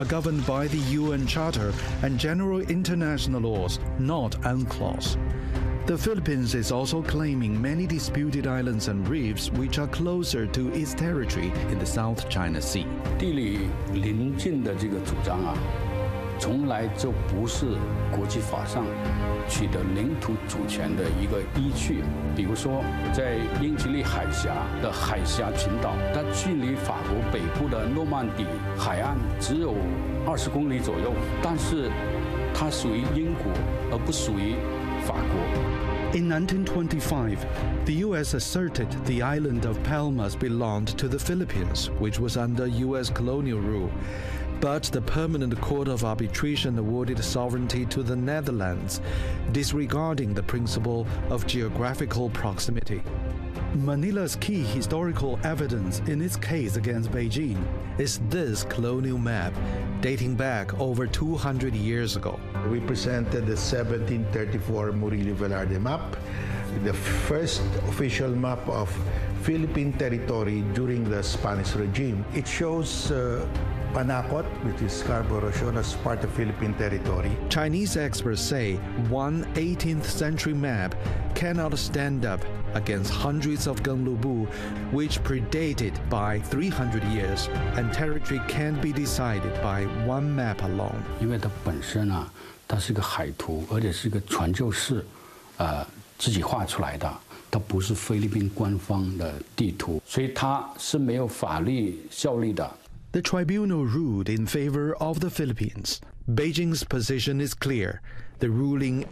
are governed by the UN Charter and general international laws, not UNCLOS. The Philippines is also claiming many disputed islands and reefs which are closer to its territory in the South China Sea. 地理邻近的这个主张啊，从来就不是国际法上取得领土主权的一个依据。比如说，在英吉利海峡的海峡群岛，它距离法国北部的诺曼底海岸只有20公里左右，但是它属于英国，而不属于法国。 In 1925, the U.S. asserted the island of Palmas belonged to the Philippines, which was under U.S. colonial rule. But the Permanent Court of Arbitration awarded sovereignty to the Netherlands, disregarding the principle of geographical proximity. Manila's key historical evidence in its case against Beijing is this colonial map, dating back over 200 years ago. We presented the 1734 Murillo Velarde map, the first official map of Philippine territory during the Spanish regime. It shows Panacot, which is Scarborough, shown as part of Philippine territory. Chinese experts say one 18th century map cannot stand up against hundreds of Genglubu, which predated by 300 years, and territory can't be decided by one map alone. 因为它本身啊，它是个海图，而且是个传教士，自己画出来的，它不是菲律宾官方的地图，所以它是没有法律效力的。 The tribunal ruled in favor of the Philippines. Beijing's position is clear. The ruling